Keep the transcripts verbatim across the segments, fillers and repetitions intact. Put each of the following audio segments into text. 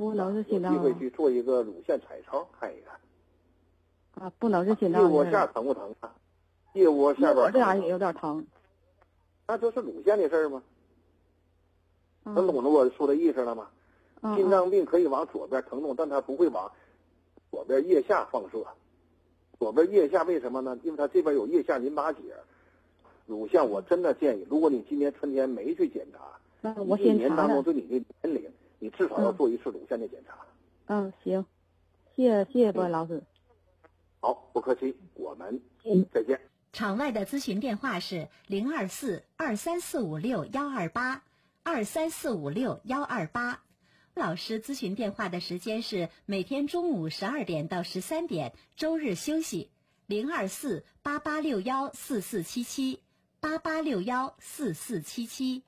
不老是心脏，有机会去做一个乳腺彩超看一看。 啊，不老是心脏。 腋窝下疼不疼啊？腋窝下边。 我这样也有点疼。 那就是乳腺的事儿吗？ 嗯、 能懂得我说的意思了吗？嗯、心脏病可以往左边疼痛，但它不会往左边腋下放射。左边腋下为什么呢？因为它这边有腋下淋巴结。乳腺我真的建议，如果你今年春天没去检查， 那我先查。一年当中对你的年龄，你至少要做一次乳腺的检查。 嗯，嗯行，谢谢谢谢波老师。 好，不客气，我们再见。 场外的咨询电话是零二四二三四五六幺二八二三四五六幺二八。老师咨询电话的时间是每天中午十二点到十三点，周日休息。零二四八八六幺四四七七八八六幺四四七七。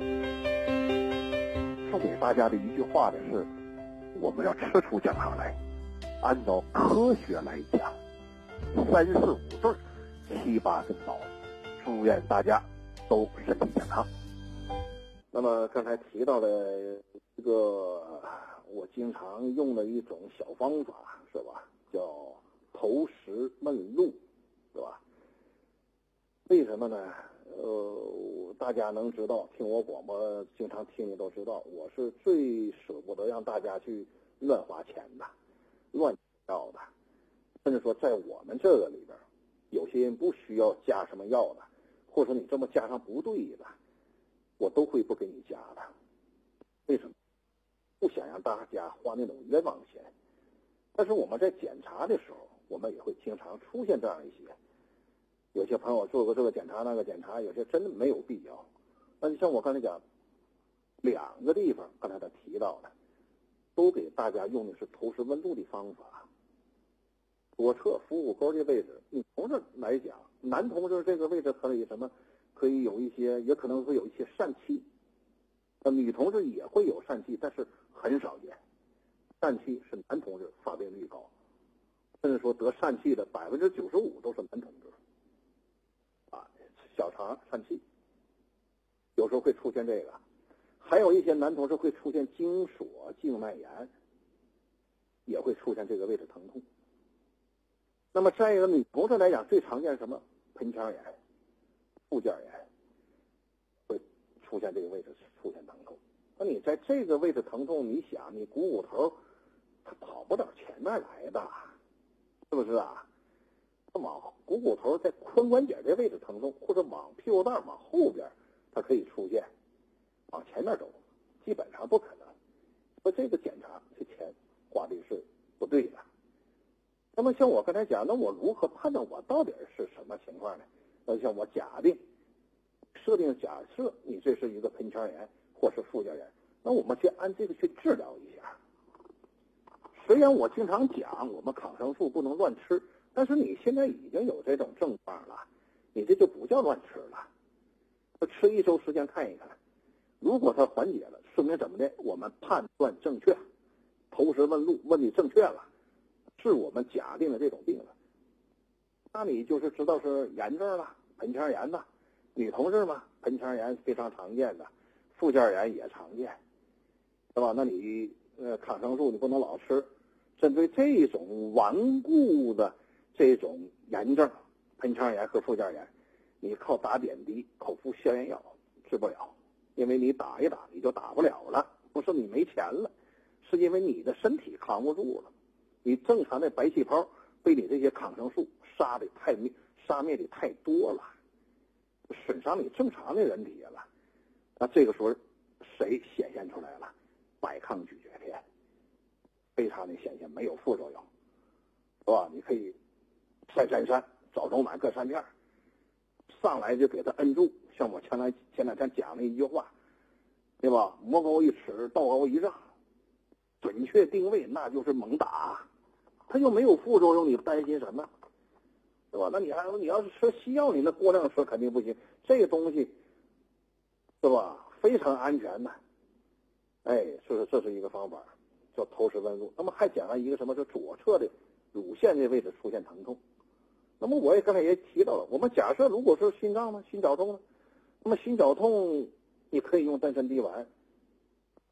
送给大家的一句话呢是：我们要吃出健康来，按照科学来讲，三四五对，七八分饱。祝愿大家都身体健康。那么刚才提到的一个我经常用的一种小方法是吧，叫投石问路，对吧？为什么呢？呃，大家能知道，听我广播经常听你都知道，我是最舍不得让大家去乱花钱的，乱药的，甚至说在我们这个里边，有些人不需要加什么药的，或者你这么加上不对的，我都会不给你加的。为什么？不想让大家花那种冤枉钱。但是我们在检查的时候，我们也会经常出现这样一些，有些朋友做过这个检查那个检查，有些真的没有必要。那你像我刚才讲，两个地方刚才他提到的，都给大家用的是投石问路的方法。左侧腹股沟的位置，女同志来讲，男同志这个位置可以什么？可以有一些，也可能会有一些疝气。呃，女同志也会有疝气，但是很少见。疝气是男同志发病率高，甚至说得疝气的百分之九十五都是男同志。啊，小肠疝气，有时候会出现这个，还有一些男同志会出现经锁静脉炎，也会出现这个位置疼痛。那么再一个，女同志来讲，最常见什么？盆腔炎、附件炎，会出现这个位置出现疼痛。那你在这个位置疼痛，你想，你股骨头它跑不到前面来的，是不是啊？往股骨头在髋关节这位置疼痛，或者往屁股蛋往后边，它可以出现，往前面走，基本上不可能。说这个检查这钱花的是不对的。那么像我刚才讲，那我如何判断我到底是什么情况呢？那像我假定设定假设你这是一个盆腔炎或是附件炎，那我们去按这个去治疗一下。虽然我经常讲我们抗生素不能乱吃，但是你现在已经有这种症状了，你这就不叫乱吃了。吃一周时间看一看，如果它缓解了，说明怎么的？我们判断正确，投石问路问的正确了，是我们假定的这种病了。那你就是知道是炎症了，盆腔炎呐。女同志嘛，盆腔炎非常常见的，附件炎也常见，是吧？那你呃抗生素你不能老吃，针对这种顽固的这种炎症，盆腔炎和附件炎，你靠打点滴、口服消炎药治不了，因为你打一打你就打不了了，不是你没钱了，是因为你的身体扛不住了，你正常的白细胞被你这些抗生素杀的太灭杀灭的太多了，损伤你正常的人体了。那这个时候谁显现出来了？百抗咀嚼片，非常的显现，没有副作用，是吧？你可以三三三早中晚各三片，上来就给他摁住，像我前来前两天讲的一句话，对吧？魔高一尺，道高一丈，准确定位，那就是猛打，他又没有副作用，你担心什么？对吧？那你还你要是吃西药，你那过量吃肯定不行。这个东西，是吧？非常安全的。哎，所以说这是一个方法，叫投石问路。那么还讲了一个什么？是左侧的乳腺这位置出现疼痛。那么我也刚才也提到了，我们假设如果是心脏呢，心绞痛呢，那么心绞痛你可以用丹参滴丸，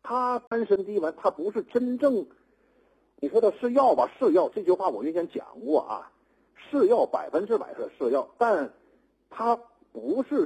它丹参滴丸，它不是真正，你说它是药吧？是药，这句话我原先讲过啊，是药百分之百是是药，但它不是